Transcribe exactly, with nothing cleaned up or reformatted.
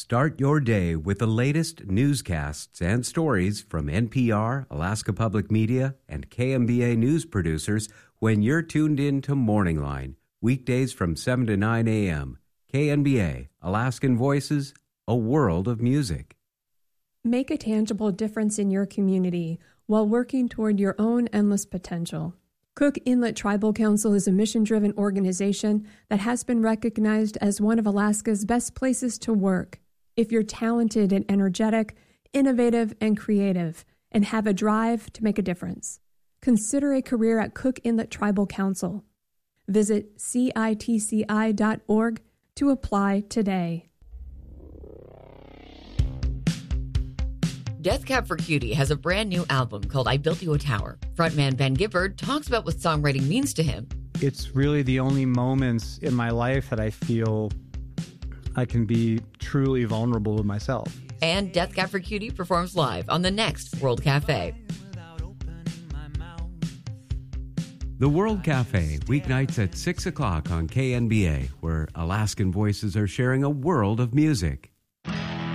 Start your day with the latest newscasts and stories from N P R, Alaska Public Media, and K M B A news producers when you're tuned in to Morning Line, weekdays from seven to nine a.m. K N B A, Alaskan Voices, a world of music. Make a tangible difference in your community while working toward your own endless potential. Cook Inlet Tribal Council is a mission-driven organization that has been recognized as one of Alaska's best places to work. If you're talented and energetic, innovative and creative, and have a drive to make a difference, consider a career at Cook Inlet Tribal Council. Visit C I T C I dot org to apply today. Death Cab for Cutie has a brand new album called I Built You a Tower. Frontman Ben Gibbard talks about what songwriting means to him. It's really the only moments in my life that I feel I can be truly vulnerable with myself. And Death Cab for Cutie performs live on the next World Cafe. The World Cafe, weeknights at six o'clock on K N B A, where Alaskan Voices are sharing a world of music.